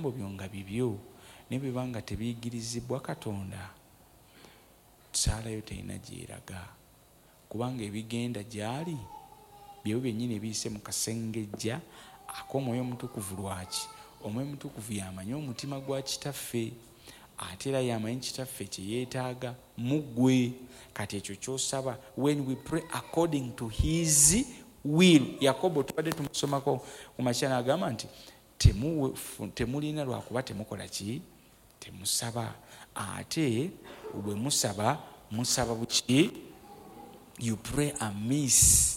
ebigambo byo nga bibyo ne bwe banga tebiyigirizibwa Katonda, ssaala yo terina gyeraga, kubanga ebigenda gyali byewo byennyini ebiyise mu kasengejja ak'Omwoyo Omutukuvu. Lwaki? Omwoyo Omutukuvu yamanyi omutima gwa kitaffe, ate era yamanyi kitaffe kye yeetaaga mu ggwe. Kati ekyo ky'osaba, when we pray according to his will. Yakobo tubadde tumusomako ku makya n'agamba nti temulina lwakuba temukola ki? Temusaba. Ate bwe musaba buki? You pray amiss.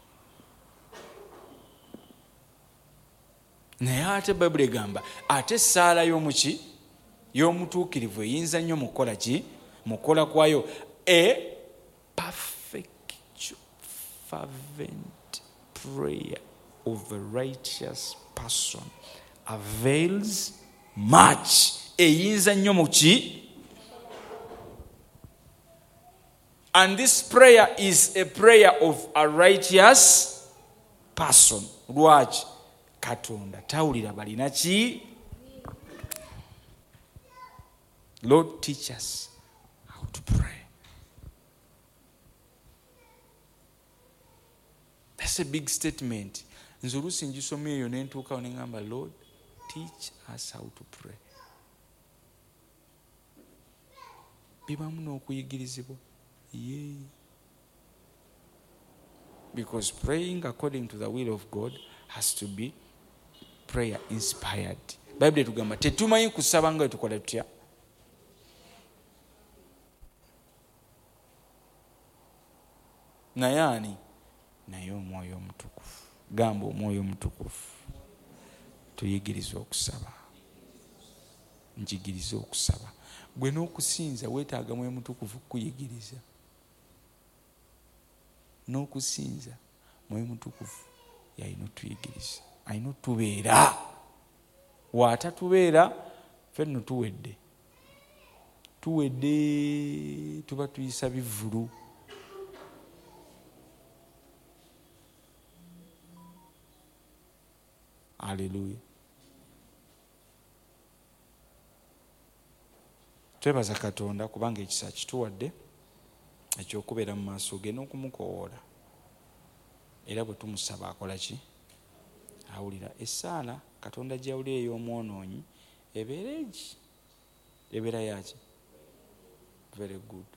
Naye ate Bayibuli egamba ate ssaala y'omuki? Y'omutuukirivu eyinza nnyo mukola ki? Mukola kwayo. A perfect fervent prayer of a righteous person avails much. Eyinza nnyo muki? And this prayer is a prayer of a righteous person. Lwaki? Katonda tawulira balina ki? Lord, teach us how to pray. That's a big statement. Nze oluusi ngisoma eyo ne ntuukawo ne ngamba, Lord, teach us how to pray. Bibamu n'okuyigirizibwa. Yeah. Because praying according to the will of God has to be prayer inspired. Bible etugamba tetumanyi kusaba nga tukola tutya. Naye ani? Naye Omwoyo Omutukuvu. Gamba Omwoyo Omutukuvu tuyigirize okusaba. Njigirize okusaba. Gwe n'okusinza weetaaga Mwoyo Mutukuvu kuyigiriza. N'okusinza Mwoyo Mutukuvu yalina otuyigiriza, alina otubeera. Waatatubeera ffenno tuwedde tuba tuyisa bivvulu. Haleluya. Twebaza Katonda kubanga ekisa kituwadde ekyokubeera mu maaso ge n'okumukoowoola. Era bwe tumusaba akola ki? Awulira. Essaala Katonda gy'awulira ey'omwonoonyi ebeera egi? Ebeera yaki? Very good.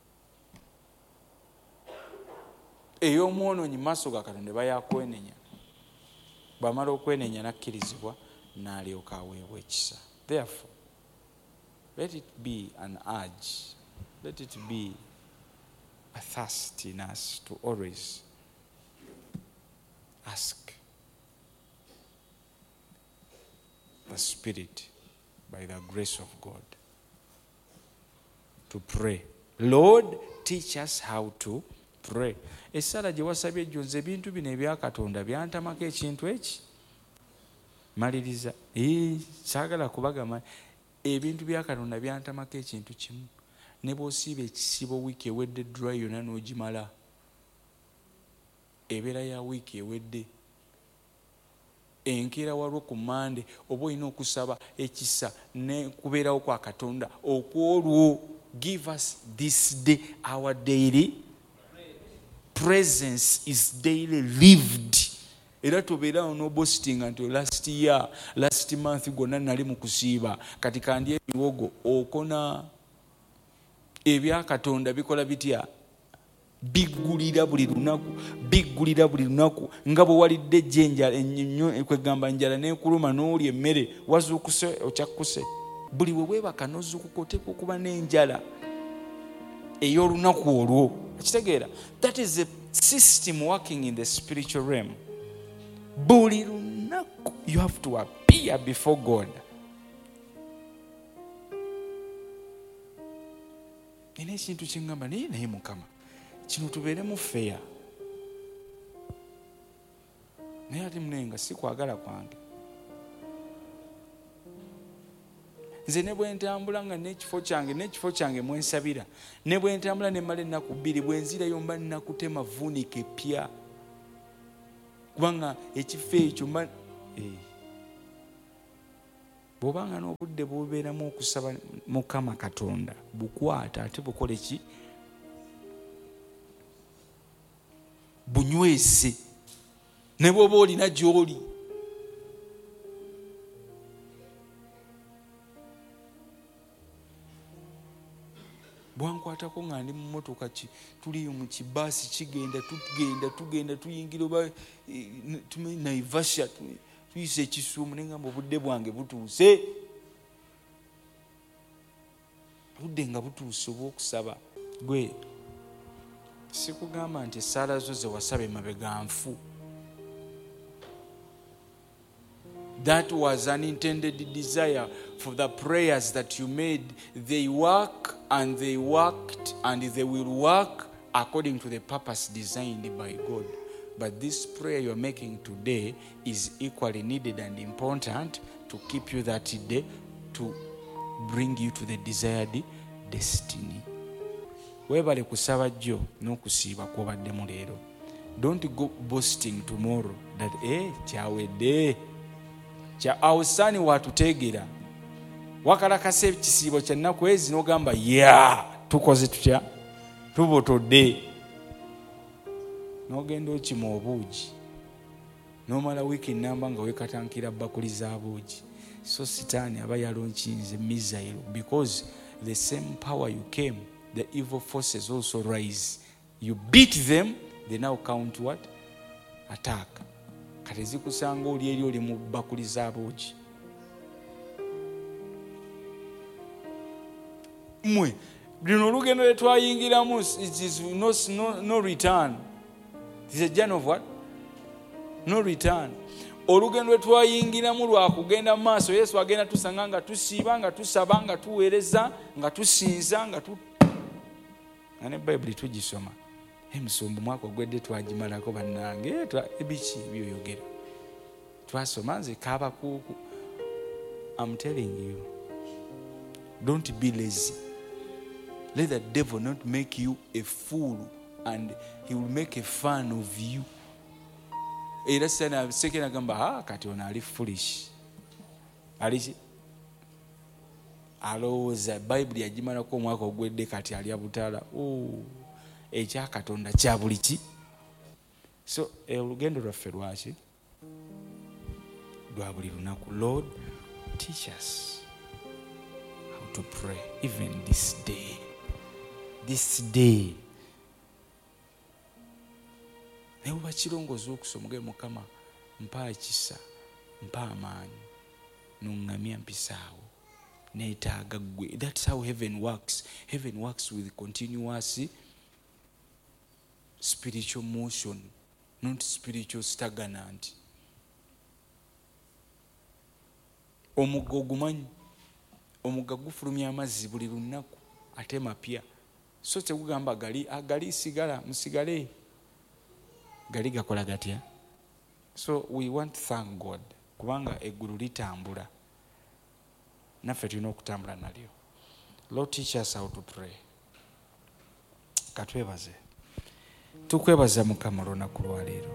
Ey'omwonoonyi maaso ga Katonda eba yakwenenya. Bw'amala okwenenya n'akkirizibwa n'alyoka aweebwa ekisa. Therefore, let it be an urge. Let it be a thirst in us to always ask the Spirit by the grace of God to pray. Lord, teach us how to pray. Essala gye wasabye ejjo nze ebintu bino ebya Katonda byantamako ekintu eki. Maliriza. Saagala kubagamba ebintu bya Katonda byantamako ekintu kimu. Ne bw'osiiba ekisibo wiiki ewedde dry yonna n'ogimala, ebeera ya wiiki ewedde, enkeera walwo ku Mande oba olina okusaba ekisa ne kubeerawo kwa Katonda okwolwo. Give us this day our daily presence is daily lived. Era tobeerawo n'obositinga nti last month gwonna nali mu kusiiba kati kandi ebiwogo okona. Ebya Katonda bikola bitya? Biggulira buli lunaku nga bwe walidde ejjenja kwegamba njala n'ekuluma n'olya emmere wazuukuse okyakkuse. Buli we weebaka n'ozuukuka oteekwa okuba n'enjala ey'olunaku olwo. Ekitegeera? That is a system working in the spiritual realm. Buli lunaku you have to appear before God. Nina ekintu kyengamba naye Mukama kino tubeeremu feya. Naye ate munenga si kwagala kwange. Nze ne bwe ntambula nga n'ekifo kyange mwensabira, ne bwe ntambula ne mmala ennaku 2 bwe nzirayo mba nnakutema vuunika epya. Kubanga ekifo ekyo mba bw'obanga n'obudde bubeeramu okusaba Mukama Katonda bukwata ate bukole ki? Bunywese ne bw'oba olina gy'oli. Bwankwatako nga ndi mu motoka tuli mu kibaasi tugenda tuyingira oba Naivasha tuyise Kisumu ne ngamba obudde bwange butuuse. Obudde nga butuuse obw'okusaba. Gwe sikugamba nti essaala zo ze wasaba emabega nfu. That was an intended desire for the prayers that you made. They work and they worked and they will work according to the purpose designed by God. But this prayer you're making today is equally needed and important to keep you that day, to bring you to the desired destiny. Webale kusaba jjo n'okusiiba kw'obaddemu leero. Don't go boasting tomorrow that kyawedde. Awusaani watuteegera. Wakalakasa ekisiibo kya nnaku ezi n'ogamba tukoze tutya? Tubotodde. N'ogenda okima obuugi. N'omala wiiki nnamba nga weekatankira bakuli za buugi. So sitaani aba yalonkinze missile, because the same power you came, the evil forces also rise. You beat them, they now count what? Attack. Kati zikusanga oli eri oli mu bakuli za buugi. Mwe lino olugendo lwe twayingiramu, it is no return. It is a journey of what? No return. Olugendo lwe twayingiramu lwa kugenda mu maaso. Yesu agenda tusanga nga tusiiba, nga tusaba, nga tuweereza, nga tusinza, nga ne Bayibuli tugisoma. Emisumbu mwaka ogwedde twagimalako bannange. Ebiki ebyoyogera twasoma nze kaabakuuku. I'm telling you, don't be lazy. Let the devil not make you a fool, and he will make a fun of you. Era sana sekena gamba kati ono ali foolish. Ali alowooza Bayibuli yagimalako omwaka ogwedde kati ali abutaala. Ekya Katonda kya buli ki. So olugendo lwaffe lwaki? Lwa buli lunaku. Lord, teach us how to pray even this day. This day. Naye oba kirongooza okusoma omuge Mukama mpa ekisa, mpa amaanyi, n'oŋŋamya mpisaawo. Neetaaga ggwe. That's how heaven works. Heaven works with continuous spiritual motion, not spiritual stagnant. Omugga ogumanyi, omugga gufulumya amazzi buli lunaku ate mapya. So tegugamba gali sigala musigale. Gali gakola gatya? So we want to thank God kubanga eggulu litambula. Naffe tulina okutambula nalyo. Lord, teach us how to pray. Katwebaze. Tukwebaza Mukama olunaku lwa leero.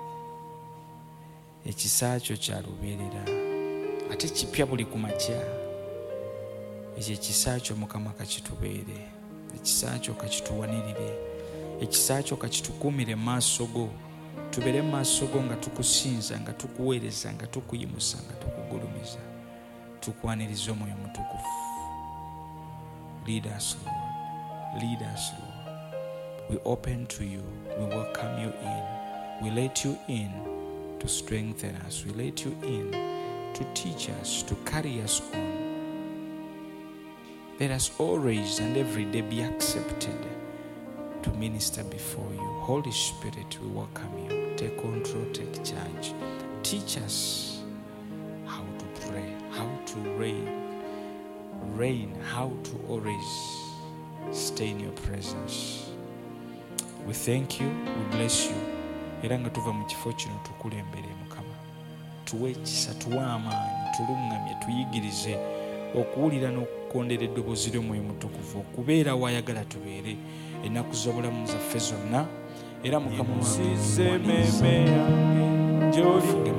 Ekisa kyo kya lubeerera ate kipya buli ku makya. Ekyo ekisa kyo Mukama kakitubeere. Ekisa kyo kakituwanirire. Ekisa kyo kakitukuumire maaso go. Tubeere maaso go nga tukusinza, nga tukuweereza, nga tukuyimusa, nga tukugulumiza. Tukwaniriza Omwoyo Mutukuvu. Lead us, Lord. Lead us, Lord. We open to you. We welcome you in. We let you in to strengthen us. We let you in to teach us, to carry us on. Let us always and every day be accepted to minister before you. Holy Spirit, we welcome you. Take control, take charge. Teach us how to pray, how to reign, how to always stay in your presence. We thank you, we bless you. Era nga tuva mu kifo kino tukulembere Mukama. Tuwe ekisa, tuwe amaanyi, tulungamye, tuyigirize okuwulira n'okukondera eddoboozi ly'Omwoyo Mutukuvu, okubeera wayagala tubeere ennaku z'obulamu zaffe zonna. Era Mukama wange